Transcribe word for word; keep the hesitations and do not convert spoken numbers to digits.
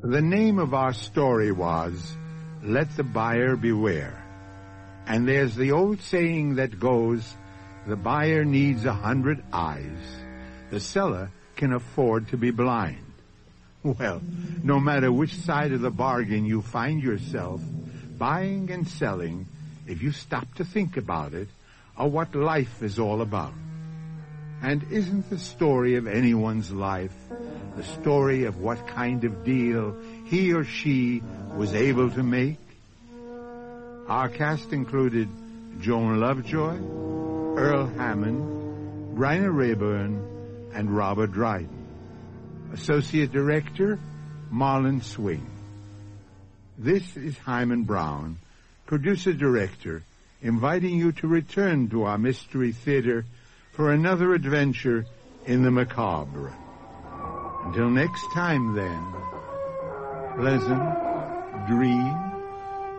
The name of our story was Let the Buyer Beware. And there's the old saying that goes, the buyer needs a hundred eyes. The seller can afford to be blind. Well, no matter which side of the bargain you find yourself, buying and selling, if you stop to think about it, are what life is all about. And isn't the story of anyone's life the story of what kind of deal he or she was able to make? Our cast included Joan Lovejoy, Earl Hammond, Bryna Rayburn, and Robert Dryden. Associate Director, Marlon Swing. This is Hyman Brown, Producer-Director, inviting you to return to our Mystery Theater for another adventure in the macabre. Until next time, then, pleasant dreams.